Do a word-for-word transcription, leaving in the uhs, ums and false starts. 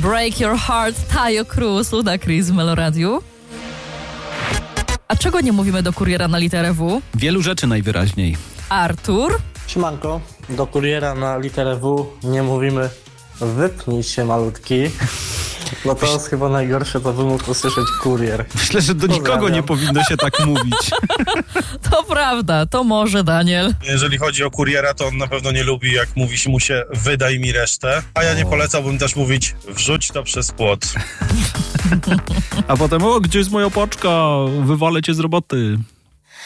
Break Your Heart, Taio Cruz, Ludacris w Meloradiu. A czego nie mówimy do kuriera na literę W? Wielu rzeczy najwyraźniej. Artur. Siemanko, do kuriera na literę W nie mówimy wypnij się malutki, bo to jest chyba najgorsze, co by mógł usłyszeć kurier. Myślę, że do nikogo nie powinno się tak mówić. To prawda, to może Daniel. Jeżeli chodzi o kuriera, to on na pewno nie lubi, jak mówi się mu się wydaj mi resztę, a ja nie polecałbym też mówić wrzuć to przez płot. A potem, o, gdzie jest moja paczka? Wywalę cię z roboty.